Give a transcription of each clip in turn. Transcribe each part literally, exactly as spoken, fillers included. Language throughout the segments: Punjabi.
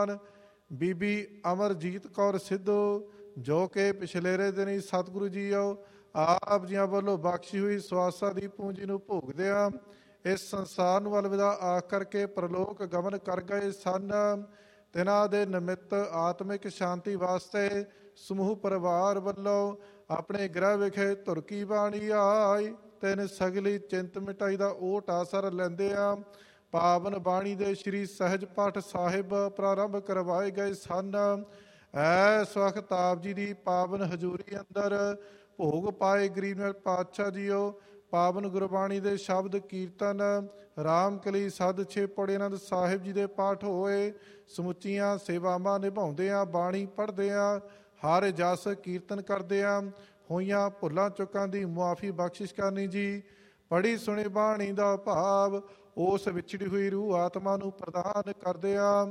ਬੀਬੀ ਅਮਰਜੀਤ ਕੌਰ ਸਿੱਧੂ ਜੋ ਕਿ ਪਿਛਲੇਰੇ ਦਿਨੀ ਸਤਿਗੁਰੂ ਜੀਓ ਆਪ ਜੀਆਂ ਵੱਲੋਂ ਬਖਸ਼ੀ ਹੋਈ ਸਵਾਸਾਂ ਦੀ ਪੂੰਜੀ ਨੂੰ ਭੋਗਦਿਆਂ ਇਸ ਸੰਸਾਰ ਨੂੰ ਅਲਵਿਦਾ ਆਖ ਕਰਕੇ ਪ੍ਰਲੋਕ ਗਮਨ ਕਰ ਗਏ ਸਨ। ਤਿਨਾਂ ਦੇ ਨਿਮਿਤ ਆਤਮਿਕ ਸ਼ਾਂਤੀ ਵਾਸਤੇ ਸਮੂਹ ਪਰਿਵਾਰ ਵੱਲੋਂ ਆਪਣੇ ਗ੍ਰਹਿ ਵਿਖੇ ਧੁਰਕੀ ਬਾਣੀ ਆਈ ਤਿੰਨ ਸਗਲੀ ਚਿੰਤ ਮਿਟਾਈ ਦਾ ਓਟ ਆਸਰ ਲੈਂਦੇ ਆ ਪਾਵਨ ਬਾਣੀ ਦੇ ਸ਼੍ਰੀ ਸਹਿਜ ਪਾਠ ਸਾਹਿਬ ਪ੍ਰਾਰੰਭ ਕਰਵਾਏ ਗਏ ਸਨ। ਐਸ ਵਕਤ ਆਪ ਜੀ ਦੀ ਪਾਵਨ ਹਜ਼ੂਰੀ ਅੰਦਰ ਭੋਗ ਪਾਏ ਗਰੀਬ ਪਾਤਸ਼ਾਹ ਜੀਓ ਪਾਵਨ ਗੁਰਬਾਣੀ ਦੇ ਸ਼ਬਦ ਕੀਰਤਨ ਰਾਮ ਕਲੀ ਸਦ ਛੇ ਪੌੜੀ ਆਨੰਦ ਸਾਹਿਬ ਜੀ ਦੇ ਪਾਠ ਹੋਏ। ਸਮੁੱਚੀਆਂ ਸੇਵਾਵਾਂ ਨਿਭਾਉਂਦਿਆਂ ਬਾਣੀ ਪੜ੍ਹਦਿਆਂ ਹਰ ਜਸ ਕੀਰਤਨ ਕਰਦਿਆਂ ਹੋਈਆਂ ਭੁੱਲਾਂ ਚੁੱਕਾਂ ਦੀ ਮੁਆਫੀ ਬਖਸ਼ਿਸ਼ ਕਰਨੀ ਜੀ। ਪੜ੍ਹੀ ਸੁਣੀ ਬਾਣੀ ਦਾ ਭਾਵ ਉਸ ਵਿਛੜੀ ਹੋਈ ਰੂਹ ਆਤਮਾ ਨੂੰ ਪ੍ਰਦਾਨ ਕਰਦਿਆਂ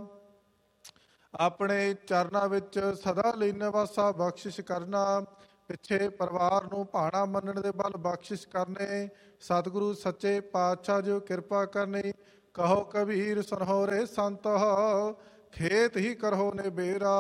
ਆਪਣੇ ਚਰਨਾਂ ਵਿੱਚ ਸਦਾ ਲਈ ਨਿਵਾਸਾ ਬਖਸ਼ਿਸ਼ ਕਰਨਾ। ਪਿੱਛੇ ਪਰਿਵਾਰ ਨੂੰ ਭਾਣਾ ਮੰਨਣ ਦੇ ਬਲ ਬਖਸ਼ਿਸ਼ ਕਰਨੇ। ਸਤਿਗੁਰੂ ਸੱਚੇ ਪਾਤਸ਼ਾਹ ਜੋ ਕਿਰਪਾ ਕਰਨੀ ਕਹੋ ਕਬੀਰ ਸੁਨਹੁ ਰੇ ਸੰਤ ਖੇਤ ਹੀ ਕਰੋ ਨੇ ਬੇਰਾ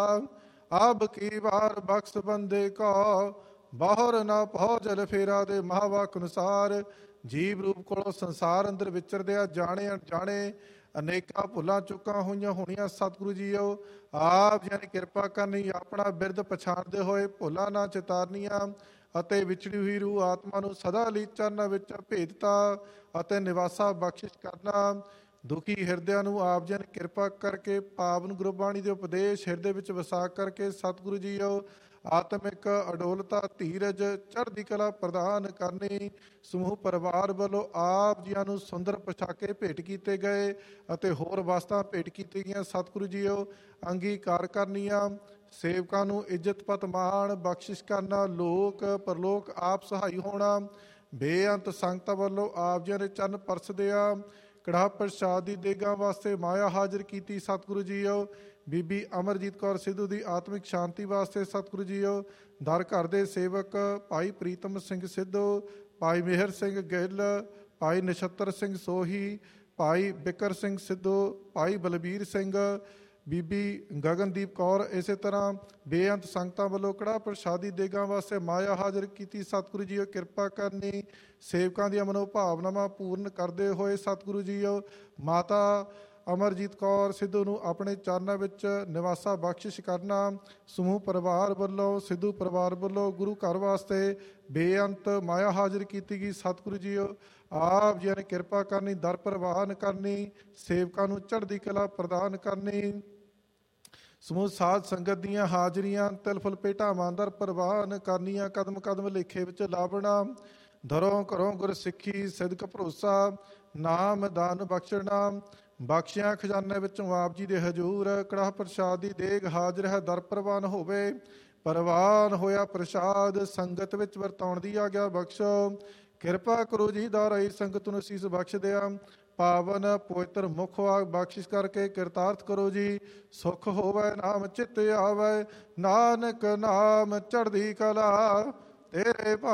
ਅਬ ਕੀ ਵਾਰ ਬਖਸ਼ ਬੰਦੇ ਕੋ ਬਾਹਰ ਨਾ ਪਹੁ ਜਲ ਫੇਰਾ ਦੇ ਮਹਾਵਾਕ ਅਨੁਸਾਰ ਜੀਵ ਰੂਪ ਕੋਲੋਂ ਸੰਸਾਰ ਅੰਦਰ ਵਿਚਰਦਿਆ ਜਾਣੇ ਅਣਜਾਣੇ ਅਨੇਕਾਂ ਭੁੱਲਾਂ ਚੁੱਕਾਂ ਹੋਈਆਂ ਹੋਣੀਆਂ ਸਤਿਗੁਰੂ ਜੀਓ ਆਪ ਜੀ ਨੇ ਕਿਰਪਾ ਕਰਨੀ ਆਪਣਾ ਬਿਰਦ ਪਛਾਣਦੇ ਹੋਏ ਭੁੱਲਾਂ ਨਾ ਚਿਤਾਰਨੀਆਂ ਅਤੇ ਵਿਛੜੀ ਹੋਈ ਰੂਹ ਆਤਮਾ ਨੂੰ ਸਦਾ ਲਈ ਚਰਨਾਂ ਵਿੱਚ ਭੇਜਤਾ ਅਤੇ ਨਿਵਾਸਾ ਬਖਸ਼ਿਸ਼ ਕਰਨਾ। ਦੁਖੀ ਹਿਰਦਿਆਂ ਨੂੰ ਆਪ ਜੀ ਨੇ ਕਿਰਪਾ ਕਰਕੇ ਪਾਵਨ ਗੁਰਬਾਣੀ ਦੇ ਉਪਦੇਸ਼ ਹਿਰਦੇ ਵਿੱਚ ਵਸਾ ਕਰਕੇ ਸਤਿਗੁਰੂ ਜੀਓ ਆਤਮਿਕ ਅਡੋਲਤਾ ਧੀਰਜ ਚੜ੍ਹਦੀ ਕਲਾ ਪ੍ਰਦਾਨ ਕਰਨੀ। ਸਮੂਹ ਪਰਿਵਾਰ ਵੱਲੋਂ ਆਪ ਜੀਆਂ ਨੂੰ ਸੁੰਦਰ ਪੋਸ਼ਾਕੇ ਭੇਟ ਕੀਤੇ ਗਏ ਅਤੇ ਹੋਰ ਵਸਤਾਂ ਭੇਟ ਕੀਤੀ ਗਈਆਂ ਸਤਿਗੁਰੂ ਜੀਓ ਅੰਗੀਕਾਰ ਕਰਨੀਆਂ। ਸੇਵਕਾਂ ਨੂੰ ਇੱਜ਼ਤ ਪਤ ਮਾਣ ਬਖਸ਼ਿਸ਼ ਕਰਨਾ ਲੋਕ ਪਰਲੋਕ ਆਪ ਸਹਾਈ ਹੋਣਾ। ਬੇਅੰਤ ਸੰਗਤਾਂ ਵੱਲੋਂ ਆਪ ਜੀਆਂ ਦੇ ਚਰਨ ਪਰਸਦਿਆਂ ਕੜਾਹ ਪ੍ਰਸ਼ਾਦ ਦੀ ਦੇਗਾਂ ਵਾਸਤੇ ਮਾਇਆ ਹਾਜ਼ਰ ਕੀਤੀ ਸਤਿਗੁਰੂ ਜੀਓ। ਬੀਬੀ ਅਮਰਜੀਤ ਕੌਰ ਸਿੱਧੂ ਦੀ ਆਤਮਿਕ ਸ਼ਾਂਤੀ ਵਾਸਤੇ ਸਤਿਗੁਰੂ ਜੀਓ ਦਰ ਘਰ ਦੇ ਸੇਵਕ ਭਾਈ ਪ੍ਰੀਤਮ ਸਿੰਘ ਸਿੱਧੂ ਭਾਈ ਮਿਹਰ ਸਿੰਘ ਗਿੱਲ ਭਾਈ ਨਛੱਤਰ ਸਿੰਘ ਸੋਹੀ ਭਾਈ ਬਿਕਰ ਸਿੰਘ ਸਿੱਧੂ ਭਾਈ ਬਲਬੀਰ ਸਿੰਘ ਬੀਬੀ ਗਗਨਦੀਪ ਕੌਰ ਇਸੇ ਤਰ੍ਹਾਂ ਬੇਅੰਤ ਸੰਗਤਾਂ ਵੱਲੋਂ ਕੜਾਹ ਪ੍ਰਸ਼ਾਦੀ ਦੇਗਾਂ ਵਾਸਤੇ ਮਾਇਆ ਹਾਜ਼ਰ ਕੀਤੀ ਸਤਿਗੁਰੂ ਜੀਓ ਕਿਰਪਾ ਕਰਨੀ। ਸੇਵਕਾਂ ਦੀਆਂ ਮਨੋਭਾਵਨਾਵਾਂ ਪੂਰਨ ਕਰਦੇ ਹੋਏ ਸਤਿਗੁਰੂ ਜੀਓ ਮਾਤਾ ਅਮਰਜੀਤ ਕੌਰ ਸਿੱਧੂ ਨੂੰ ਆਪਣੇ ਚਰਨਾਂ ਵਿੱਚ ਨਿਵਾਸਾ ਬਖਸ਼ਿਸ਼ ਕਰਨਾ। ਸਮੂਹ ਪਰਿਵਾਰ ਵੱਲੋਂ ਸਿੱਧੂ ਪਰਿਵਾਰ ਵੱਲੋਂ ਗੁਰੂ ਘਰ ਵਾਸਤੇ ਬੇਅੰਤ ਮਾਇਆ ਹਾਜ਼ਰ ਕੀਤੀ ਗਈ ਸਤਿਗੁਰੂ ਜੀਓ ਆਪ ਜੀ ਨੇ ਕਿਰਪਾ ਕਰਨੀ ਦਰ ਪ੍ਰਵਾਨ ਕਰਨੀ ਸੇਵਕਾਂ ਨੂੰ ਚੜ੍ਹਦੀ ਕਲਾ ਪ੍ਰਦਾਨ ਕਰਨੀ। ਸਮੂਹ ਸਾਧ ਸੰਗਤ ਦੀਆਂ ਹਾਜ਼ਰੀਆਂ ਤਿਲ ਫੁਲ ਭੇਟਾਵਾਂ ਦਰ ਪ੍ਰਵਾਨ ਕਰਨੀਆਂ ਕਦਮ ਕਦਮ ਲੇਖੇ ਵਿੱਚ ਲਾਵਣਾ ਦਰੋਂ ਘਰੋਂ ਗੁਰ ਸਿੱਖੀ ਸਿਦਕ ਭਰੋਸਾ ਨਾਮ ਦਾਨ ਬਖਸ਼ਣਾ। ਬਖਸ਼ਿਆਂ ਖਜ਼ਾਨੇ ਵਿੱਚੋਂ ਆਪ ਜੀ ਦੇ ਹਜ਼ੂਰ ਕੜਾਹ ਪ੍ਰਸ਼ਾਦ ਦੀ ਦੇਗ ਹਾਜ਼ਰ ਹੈ ਦਰ ਪ੍ਰਵਾਨ ਹੋਵੇ। ਪ੍ਰਵਾਨ ਹੋਇਆ ਪ੍ਰਸ਼ਾਦ ਸੰਗਤ ਵਿੱਚ ਵਰਤਾਉਣ ਦੀ ਆਗਿਆ ਬਖਸ਼ੋ। ਕਿਰਪਾ ਕਰੋ ਜੀ ਦਾਰਾਈ ਸੰਗਤ ਨੂੰ ਅਸੀਸ ਬਖਸ਼ ਦਿਆ ਪਾਵਨ ਪਵਿੱਤਰ ਮੁਖ ਵਾਕ ਬਖਸ਼ਿਸ਼ ਕਰਕੇ ਕਿਰਤਾਰਥ ਕਰੋ ਜੀ। ਸੁਖ ਹੋਵੇ ਨਾਮ ਚਿੱਤ ਆਵੇ ਨਾਨਕ ਨਾਮ ਚੜ੍ਹਦੀ ਕਲਾ ਤੇਰੇ